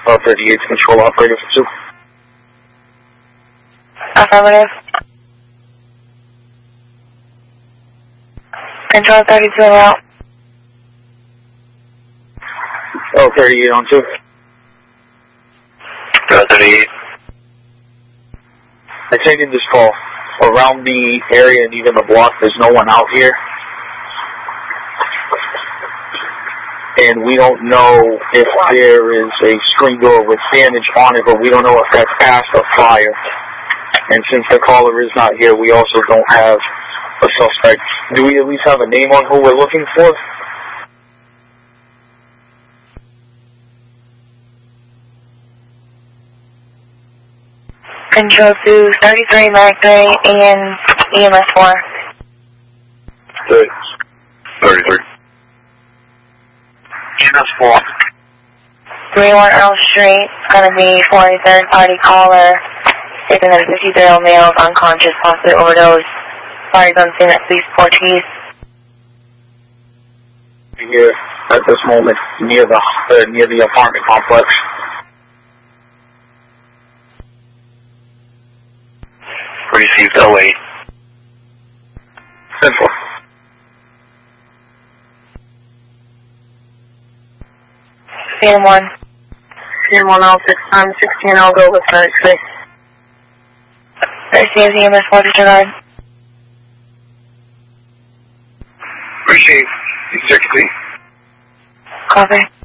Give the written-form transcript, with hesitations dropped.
38 control operator for 2. Affirmative. Control 32 out. Oh, 38 on 2. 38. I taken this call. Around the area and even the block, there's no one out here. And we don't know if there is a screen door with damage on it, but we don't know if that's past or fire. And since the caller is not here, we also don't have a suspect. Do we at least have a name on who we're looking for? Control 2, 33 Mercury and EMS 4. 33. EMS 4. 31 Earl Street. It's going to be for a third-party caller. Stating that a 53-year-old male is unconscious, possibly overdose. Parties on scene at police Portuguese. Here at this moment, near the apartment complex. Received 08. Central. PM1. PM1 L6 times 16, I'll go with 36. Receives EMS 4 disregard. Receive. Exactly. Copy.